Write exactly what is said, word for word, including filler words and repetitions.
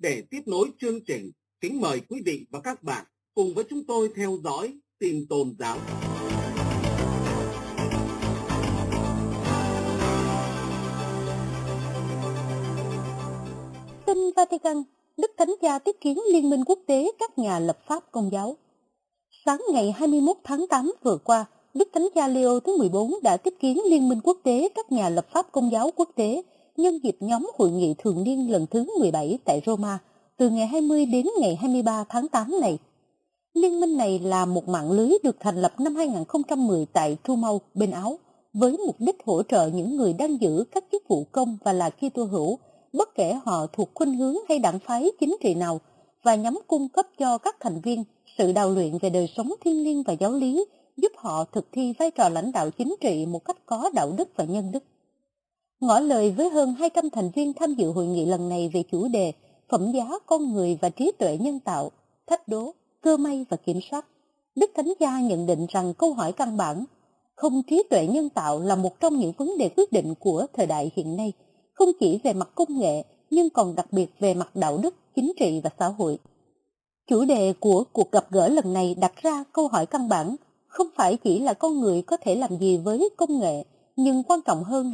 Để tiếp nối chương trình, kính mời quý vị và các bạn cùng với chúng tôi theo dõi tin tôn giáo. Tin Vatican, Đức Thánh Cha tiếp kiến Liên minh quốc tế các nhà lập pháp Công giáo. Sáng ngày hai mươi mốt tháng tám vừa qua, Đức Thánh Cha Leo thứ mười bốn đã tiếp kiến Liên minh quốc tế các nhà lập pháp Công giáo quốc tế nhân dịp nhóm hội nghị thường niên lần thứ mười bảy tại Roma từ ngày hai mươi đến ngày hai mươi ba tháng tám này. Liên minh này là một mạng lưới được thành lập năm hai nghìn không trăm mười tại Trumau, bên Áo, với mục đích hỗ trợ những người đang giữ các chức vụ công và là Kitô hữu, bất kể họ thuộc khuynh hướng hay đảng phái chính trị nào, và nhằm cung cấp cho các thành viên sự đào luyện về đời sống thiêng liêng và giáo lý, giúp họ thực thi vai trò lãnh đạo chính trị một cách có đạo đức và nhân đức. Ngỏ lời với hơn hai trăm thành viên tham dự hội nghị lần này về chủ đề phẩm giá con người và trí tuệ nhân tạo, thách đố, cơ may và kiểm soát, Đức Thánh Cha nhận định rằng câu hỏi căn bản, không trí tuệ nhân tạo là một trong những vấn đề quyết định của thời đại hiện nay, không chỉ về mặt công nghệ nhưng còn đặc biệt về mặt đạo đức, chính trị và xã hội. Chủ đề của cuộc gặp gỡ lần này đặt ra câu hỏi căn bản, không phải chỉ là con người có thể làm gì với công nghệ, nhưng quan trọng hơn